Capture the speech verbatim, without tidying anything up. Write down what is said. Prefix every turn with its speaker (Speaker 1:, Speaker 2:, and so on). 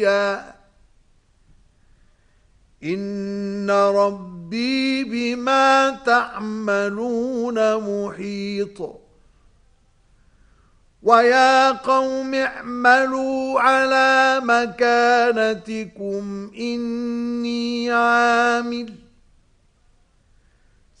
Speaker 1: إن ربي بما تعملون محيط ويا قوم اعملوا على مكانتكم إني عامل